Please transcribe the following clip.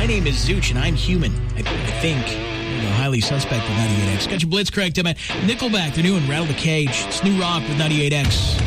My name is Zooch, and I'm human. I think. Highly suspect with 98X. Got your Blitzcrank, man. Nickelback, the new one, Rattle the Cage. It's New Rock with 98X.